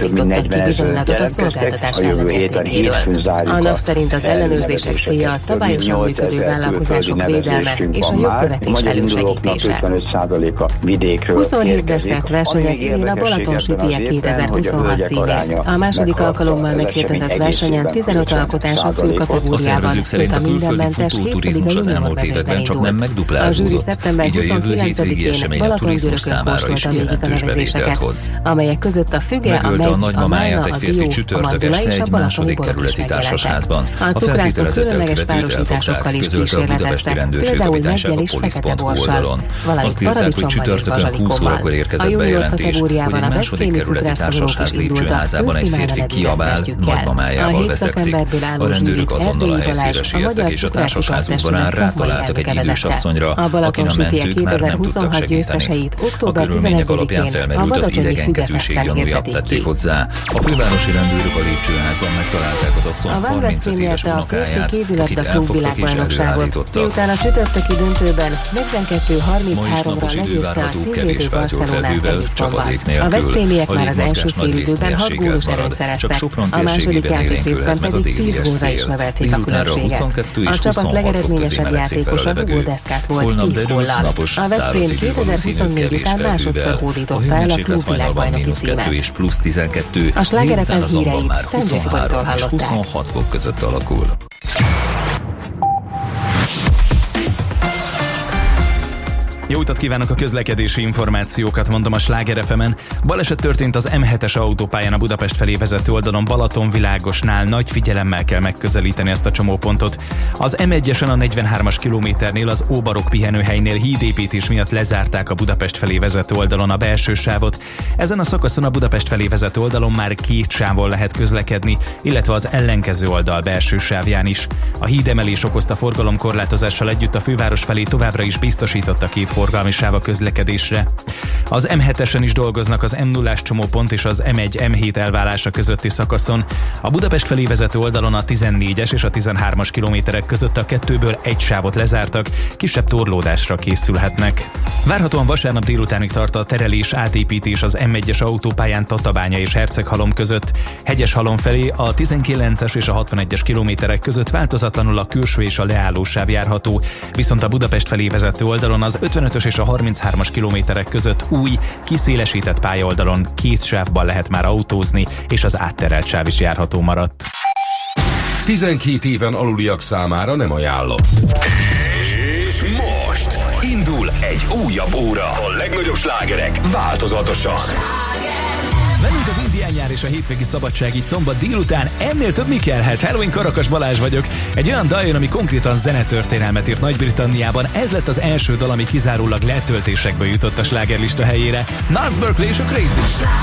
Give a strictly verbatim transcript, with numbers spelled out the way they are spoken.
állítottak ki bizonylatot a szolgáltatás ellenértékéről. A NAV szerint az ellenőrzések célja a szabályosan működő vállalkozások védelme és a jogkövetés elősegítése. huszonhét desszert versenyez idén a Balaton Sütiek kétezer-huszonhat címén. A második alkalommal meghirdetett versenyen tizenöt alkotás a fő kategóriában, mint a mindenmentes, hét pedig a junior mezőnyben indult. A zsűri szeptember huszonkilencedikén Balaton-Györökön kóstolta végig a nevezéseket, amelyek között a füge, a megy, a májna, a dió, a mandula és a balatoni borok is megjelentek. A cukrászok különleges párosításokkal is kísérleteztek, például meggyel és fekete borssal, valamint paradicsommal és bazsalikommal. A junior kategóriában a veszprémi cukrásztalanok is indultak, őszi málnevedű esztertyükkel. A hét szakemberből álló zsűrit Erdélyi Balázs, a Magyar Cukrászipar-testület szakmai elnöke vezette. A Balaton Sütiek kétezer-huszonhat győzteseit október tizenegyedikén a Balatoni Fügefeszten hirdetik ki. A fővárosi rendőrök a lépcsőházban megtalálták az asszony a harmincöt éves a férfi kézilabda klub világbajnokságot. Miután a csütörtöki döntőben negyvenkettő harminchárom-ra legyőzte a címvédő Barcelonát Benfica-ban. A veszprémiek már az első félidőben hat gólos előnyt szereztek, a második játékrészben pedig tíz gólra is növelték a különbséget. A csapat legeredményesebb játékosa dugódeszkát volt tíz góllal. A Veszprém kétezer-huszonnégy után másodszor hódította el a klub világbajnoki címet. A Sláger ef em híreit Szent Zsifkortól hallották. huszonhat fok között alakul. Jó utat kívánok, a közlekedési információkat mondom a Sláger ef emen. Baleset történt az em hetes autópályán a Budapest felé vezető oldalon Balatonvilágosnál. Nagy figyelemmel kell megközelíteni ezt a csomópontot. Az em egyesen a negyvenhármas kilométernél az Óbarok pihenőhelynél hídépítés miatt lezárták a Budapest felé vezető oldalon a belső sávot. Ezen a szakaszon a Budapest felé vezető oldalon már két sávon lehet közlekedni, illetve az ellenkező oldal belső sávján is. A hídemelés okozta forgalomkorlátozással együtt a főváros felé továbbra is biztosította két forgalmi sáv a közlekedésre. Az em hetesen is dolgoznak az em nullás csomópont és az em egy em hét elválása közötti szakaszon. A Budapest felé vezető oldalon a tizennégyes és a tizenhármas kilométerek között a kettőből egy sávot lezártak, kisebb torlódásra készülhetnek. Várhatóan vasárnap délutánig tart a terelés átépítés az em egyes autópályán Tatabánya és Herceghalom között. Hegyeshalom felé a tizenkilences és a hatvanegyes kilométerek között változatlanul a külső és a leállósáv járható, viszont a Budapest felé vezető oldalon az ötvenötös és a harminchármas kilométerek között új, kiszélesített pályaoldalon két sávban lehet már autózni, és az átterelt sáv is járható maradt. tizenkét éven aluliak számára nem ajánlott. És most indul egy újabb óra. A legnagyobb slágerek változatosan. Velünk az indián nyár és a hétvégi szabadság így szombat délután. Ennél több mi kellhet? Halloween Karakas Balázs vagyok. Egy olyan dal jön, ami konkrétan zenetörténelmet írt Nagy-Britanniában. Ez lett az első dal, ami kizárólag letöltésekből jutott a slágerlista helyére. Nars Berkeley és a Crazy.